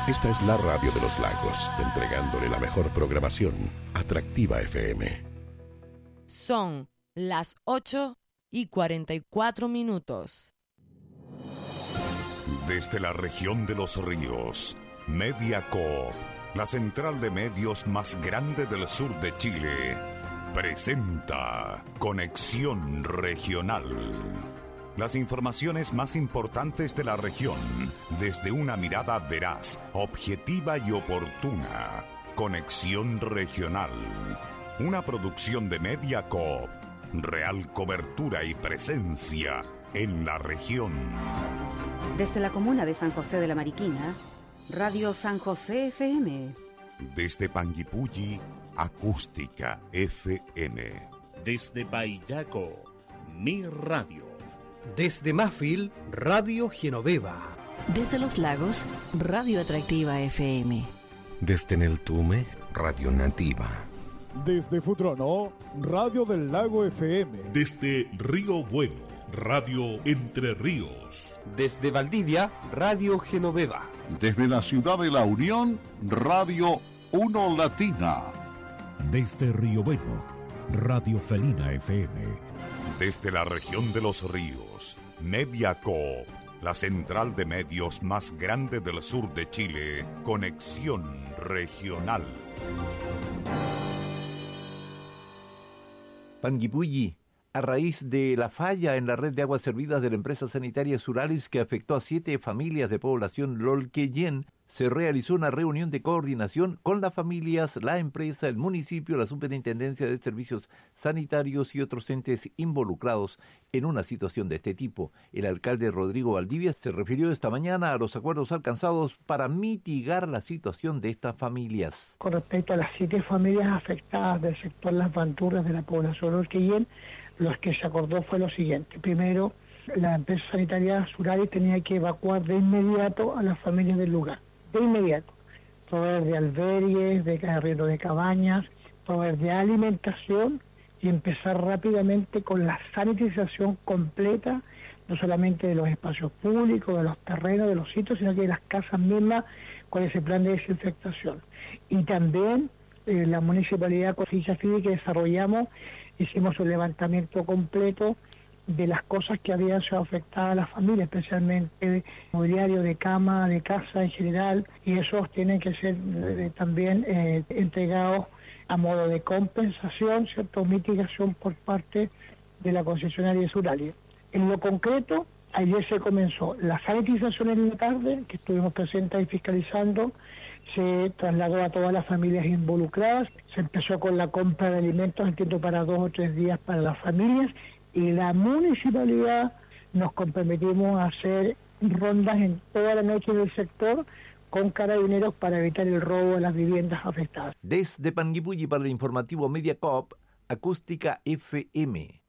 Esta es la radio de los lagos, entregándole la mejor programación. Atractiva FM. Son las 8:44. Desde la región de los ríos, Mediacorp, la central de medios más grande del sur de Chile, presenta Conexión Regional. Las informaciones más importantes de la región, desde una mirada veraz, objetiva y oportuna. Conexión Regional, una producción de Mediacorp. Real cobertura y presencia en la región. Desde la comuna de San José de la Mariquina, Radio San José FM. Desde Panguipulli, Acústica FM. Desde Payaco, Mi Radio. Desde Mafil, Radio Genoveva. Desde Los Lagos, Radio Atractiva FM. Desde Neltume, Radio Nativa. Desde Futrono, Radio del Lago FM. Desde Río Bueno, Radio Entre Ríos. Desde Valdivia, Radio Genoveva. Desde la ciudad de La Unión, Radio Uno Latina. Desde Río Bueno, Radio Felina FM. Desde la región de los ríos, Mediacorp, la central de medios más grande del sur de Chile, Conexión Regional. Panguipulli, a raíz de la falla en la red de aguas servidas de la empresa sanitaria Suralis que afectó a 7 familias de población Lolquellén, se realizó una reunión de coordinación con las familias, la empresa, el municipio, la Superintendencia de Servicios Sanitarios y otros entes involucrados en una situación de este tipo. El alcalde Rodrigo Valdivia se refirió esta mañana a los acuerdos alcanzados para mitigar la situación de estas familias. Con respecto a las 7 familias afectadas del sector Las Banturras de la población Lolquellén, lo que se acordó fue lo siguiente. Primero, la empresa sanitaria Suralis tenía que evacuar de inmediato a las familias del lugar. De inmediato, proveer de albergues, de arriendo de cabañas, proveer de alimentación y empezar rápidamente con la sanitización completa, no solamente de los espacios públicos, de los terrenos, de los sitios, sino que de las casas mismas con ese plan de desinfectación. Y también la municipalidad con ficha FIDE que desarrollamos, hicimos un levantamiento completo de las cosas que habían sido afectadas a la familia, especialmente mobiliario de cama, de casa en general, y esos tienen que ser también entregados a modo de compensación, ¿cierto?, mitigación por parte de la concesionaria Suralis. En lo concreto, ayer se comenzó la sanitización en la tarde, que estuvimos presentes y fiscalizando, se trasladó a todas las familias involucradas, se empezó con la compra de alimentos, entiendo, para 2 o 3 días para las familias, y la municipalidad nos comprometimos a hacer rondas en toda la noche del sector con carabineros para evitar el robo de las viviendas afectadas. Desde Panguipulli para el informativo Mediacorp, Acústica FM.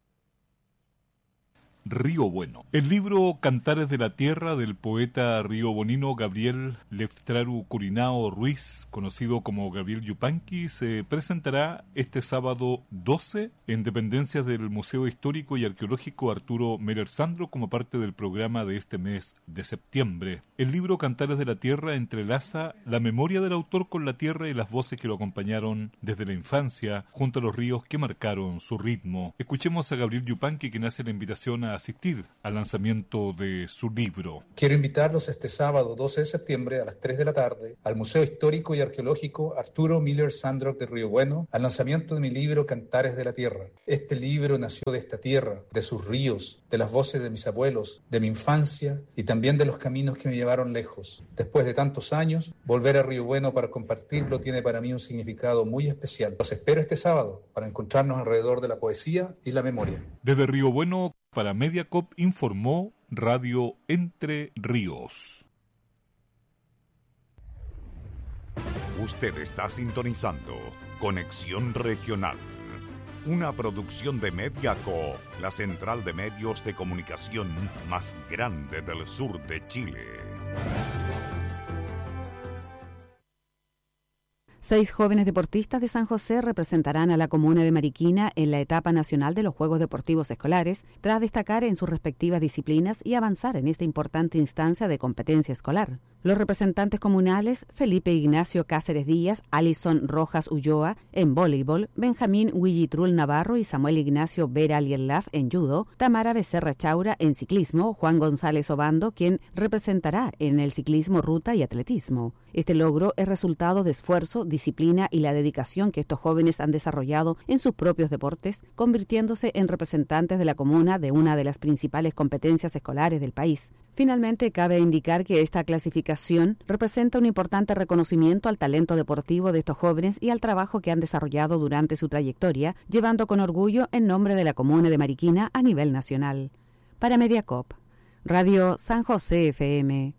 Río Bueno. El libro Cantares de la Tierra del poeta riobonino Gabriel Leftraru Curinao Ruiz, conocido como Gabriel Yupanqui, se presentará este sábado 12 en dependencias del Museo Histórico y Arqueológico Arturo Meller Sandro como parte del programa de este mes de septiembre. El libro Cantares de la Tierra entrelaza la memoria del autor con la tierra y las voces que lo acompañaron desde la infancia junto a los ríos que marcaron su ritmo. Escuchemos a Gabriel Yupanqui, quien hace la invitación a asistir al lanzamiento de su libro. Quiero invitarlos este sábado 12 de septiembre a las 3 de la tarde al Museo Histórico y Arqueológico Arturo Meller Sandro de Río Bueno al lanzamiento de mi libro Cantares de la Tierra. Este libro nació de esta tierra, de sus ríos, de las voces de mis abuelos, de mi infancia y también de los caminos que me llevaron lejos. Después de tantos años, volver a Río Bueno para compartirlo tiene para mí un significado muy especial. Los espero este sábado para encontrarnos alrededor de la poesía y la memoria. Desde Río Bueno, para Mediacorp, informó Radio Entre Ríos. Usted está sintonizando Conexión Regional, una producción de Mediacorp, la central de medios de comunicación más grande del sur de Chile. 6 jóvenes deportistas de San José representarán a la comuna de Mariquina en la etapa nacional de los Juegos Deportivos Escolares, tras destacar en sus respectivas disciplinas y avanzar en esta importante instancia de competencia escolar. Los representantes comunales Felipe Ignacio Cáceres Díaz, Alison Rojas Ulloa en voleibol, Benjamín Huillitrul Navarro y Samuel Ignacio Vera Lielaf en judo, Tamara Becerra Chaura en ciclismo, Juan González Obando, quien representará en el ciclismo ruta y atletismo. Este logro es resultado de esfuerzo, disciplina y la dedicación que estos jóvenes han desarrollado en sus propios deportes, convirtiéndose en representantes de la comuna de una de las principales competencias escolares del país. Finalmente, cabe indicar que esta clasificación representa un importante reconocimiento al talento deportivo de estos jóvenes y al trabajo que han desarrollado durante su trayectoria, llevando con orgullo el nombre de la comuna de Mariquina a nivel nacional. Para Mediacop, Radio San José FM.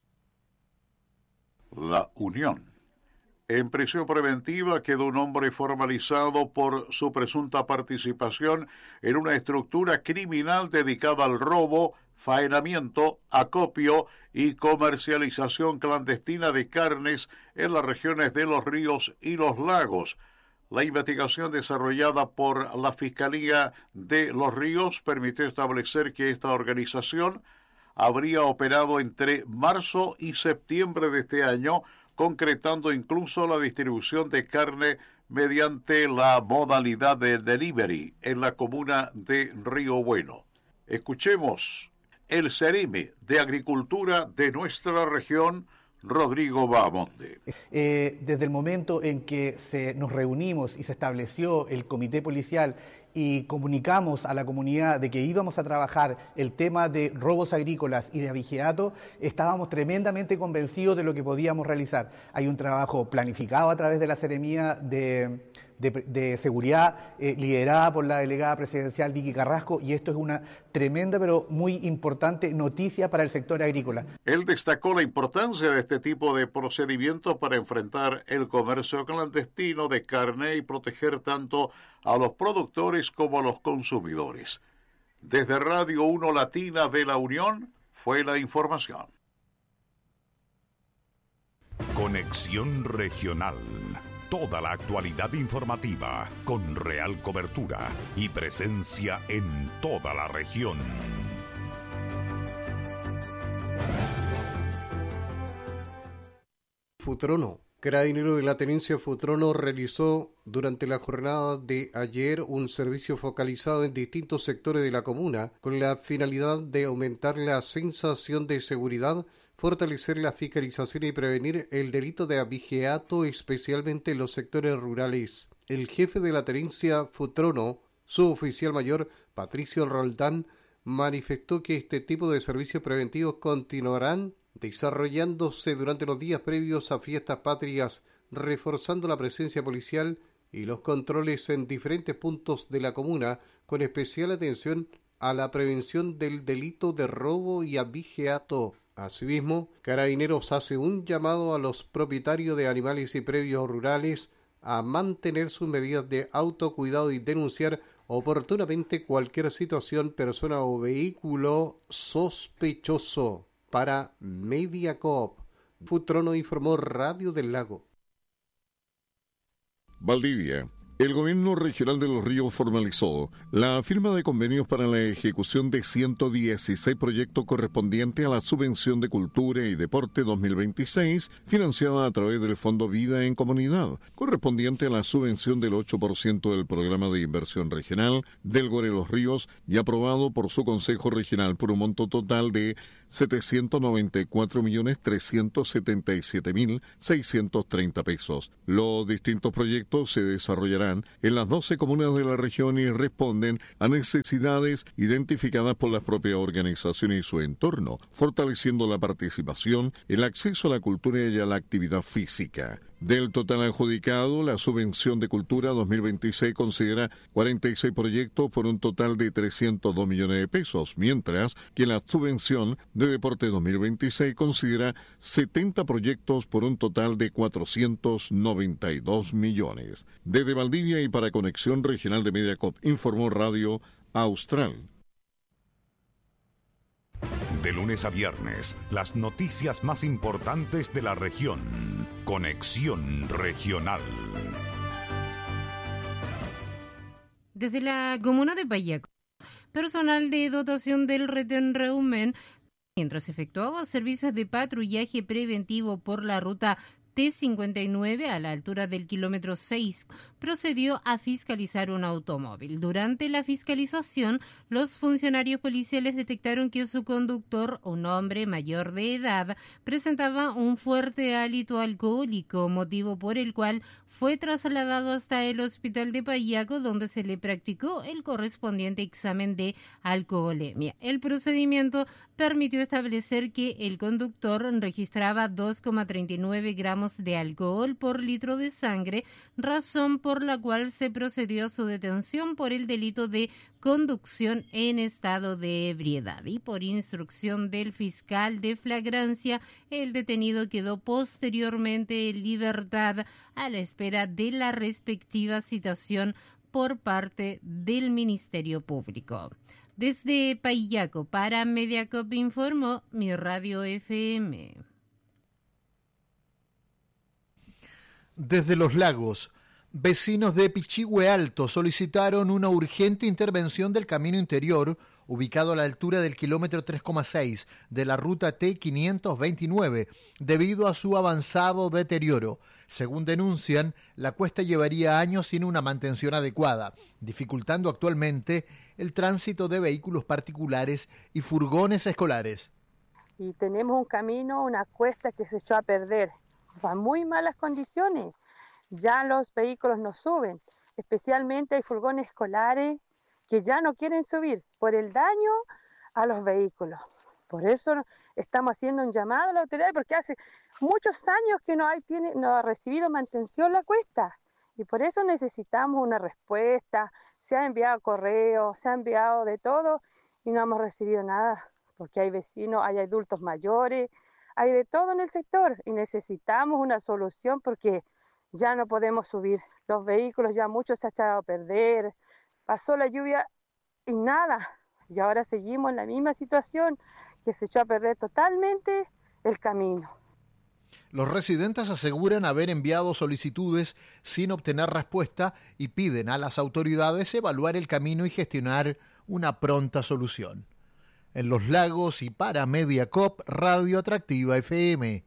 La Unión. En prisión preventiva quedó un hombre formalizado por su presunta participación en una estructura criminal dedicada al robo, faenamiento, acopio y comercialización clandestina de carnes en las regiones de Los Ríos y Los Lagos. La investigación desarrollada por la Fiscalía de Los Ríos permitió establecer que esta organización habría operado entre marzo y septiembre de este año, concretando incluso la distribución de carne mediante la modalidad de delivery en la comuna de Río Bueno. Escuchemos el Ceremi de Agricultura de nuestra región, Rodrigo Bahamonde. Desde el momento en que nos reunimos y se estableció el comité policial y comunicamos a la comunidad de que íbamos a trabajar el tema de robos agrícolas y de abigeato, estábamos tremendamente convencidos de lo que podíamos realizar. Hay un trabajo planificado a través de la Seremía de Seguridad, liderada por la delegada presidencial Vicky Carrasco, y esto es una tremenda pero muy importante noticia para el sector agrícola. Él destacó la importancia de este tipo de procedimientos para enfrentar el comercio clandestino de carne y proteger tanto a los productores como a los consumidores. Desde Radio 1 Latina de la Unión fue la información. Conexión Regional. Toda la actualidad informativa con real cobertura y presencia en toda la región. Futrono. Carabinero de la Tenencia Futrono realizó durante la jornada de ayer un servicio focalizado en distintos sectores de la comuna con la finalidad de aumentar la sensación de seguridad, fortalecer la fiscalización y prevenir el delito de abigeato, especialmente en los sectores rurales. El jefe de la Tenencia Futrono, suboficial mayor Patricio Roldán, manifestó que este tipo de servicios preventivos continuarán desarrollándose durante los días previos a fiestas patrias, reforzando la presencia policial y los controles en diferentes puntos de la comuna, con especial atención a la prevención del delito de robo y abigeato. Asimismo, Carabineros hace un llamado a los propietarios de animales y predios rurales a mantener sus medidas de autocuidado y denunciar oportunamente cualquier situación, persona o vehículo sospechoso. Para Mediacop, Futrono informó Radio del Lago. Valdivia. El Gobierno Regional de Los Ríos formalizó la firma de convenios para la ejecución de 116 proyectos correspondientes a la Subvención de Cultura y Deporte 2026, financiada a través del Fondo Vida en Comunidad, correspondiente a la subvención del 8% del Programa de Inversión Regional del GORE Los Ríos y aprobado por su Consejo Regional por un monto total de 794.377.630 pesos. Los distintos proyectos se desarrollarán en las 12 comunas de la región y responden a necesidades identificadas por las propias organizaciones y su entorno, fortaleciendo la participación, el acceso a la cultura y a la actividad física. Del total adjudicado, la Subvención de Cultura 2026 considera 46 proyectos por un total de 302 millones de pesos, mientras que la Subvención de Deporte 2026 considera 70 proyectos por un total de 492 millones. Desde Valdivia y para Conexión Regional de Mediacop, informó Radio Austral. De lunes a viernes, las noticias más importantes de la región. Conexión Regional. Desde la comuna de Payaco, personal de dotación del Retén Reumen mientras efectuaba servicios de patrullaje preventivo por la ruta T59 a la altura del kilómetro 6, procedió a fiscalizar un automóvil. Durante la fiscalización, los funcionarios policiales detectaron que su conductor, un hombre mayor de edad, presentaba un fuerte hálito alcohólico, motivo por el cual fue trasladado hasta el hospital de Payaco, donde se le practicó el correspondiente examen de alcoholemia. El procedimiento permitió establecer que el conductor registraba 2,39 gramos de alcohol por litro de sangre, razón por la cual se procedió a su detención por el delito de conducción en estado de ebriedad. Y por instrucción del fiscal de flagrancia, el detenido quedó posteriormente en libertad a la espera de la respectiva citación por parte del Ministerio Público. Desde Payaco para Mediacorp informó Mi Radio FM. Desde Los Lagos, vecinos de Pichihue Alto solicitaron una urgente intervención del camino interior ubicado a la altura del kilómetro 3,6 de la ruta T529 debido a su avanzado deterioro. Según denuncian, la cuesta llevaría años sin una mantención adecuada, dificultando actualmente el tránsito de vehículos particulares y furgones escolares. Y tenemos un camino, una cuesta que se echó a perder. Va en muy malas condiciones, ya los vehículos no suben, especialmente hay furgones escolares que ya no quieren subir por el daño a los vehículos. Por eso estamos haciendo un llamado a la autoridad, porque hace muchos años que no ha recibido mantención la cuesta, y por eso necesitamos una respuesta. Se ha enviado correo, se ha enviado de todo y no hemos recibido nada, porque hay vecinos, hay adultos mayores, hay de todo en el sector y necesitamos una solución porque ya no podemos subir. Los vehículos ya muchos se han echado a perder, pasó la lluvia y nada. Y ahora seguimos en la misma situación, que se echó a perder totalmente el camino. Los residentes aseguran haber enviado solicitudes sin obtener respuesta y piden a las autoridades evaluar el camino y gestionar una pronta solución. En Los Lagos y para Mediacorp, Radio Atractiva FM.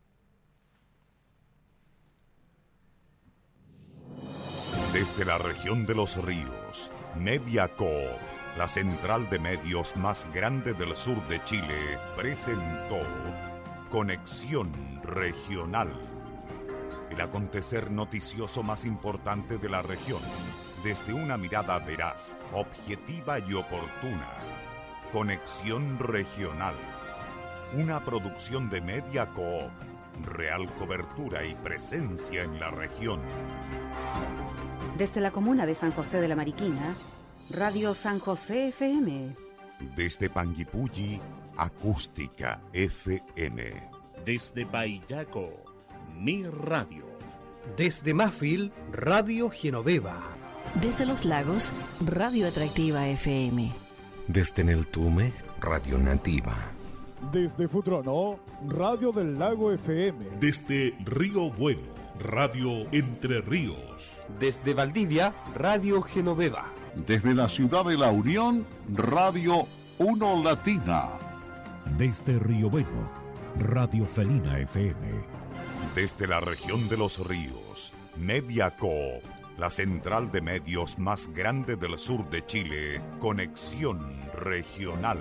Desde la región de los ríos, Mediacorp, la central de medios más grande del sur de Chile, presentó Conexión Regional, el acontecer noticioso más importante de la región, desde una mirada veraz, objetiva y oportuna. Conexión Regional, una producción de Mediacorp, real cobertura y presencia en la región. Desde la comuna de San José de la Mariquina, Radio San José FM. Desde Panguipulli, Acústica FM. Desde Payaco, Mi Radio. Desde Mafil, Radio Genoveva. Desde Los Lagos, Radio Atractiva FM. Desde Neltume, Radio Nativa. Desde Futrono, Radio del Lago FM. Desde Río Bueno, Radio Entre Ríos. Desde Valdivia, Radio Genoveva. Desde la ciudad de La Unión, Radio Uno Latina. Desde Río Bueno, Radio Felina FM. Desde la región de los ríos, Mediacorp, la central de medios más grande del sur de Chile, Conexión Regional.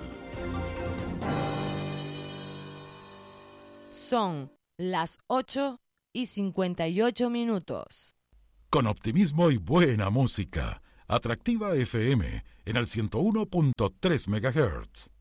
Son las 8:58. Con optimismo y buena música, Atractiva FM en el 101.3 MHz.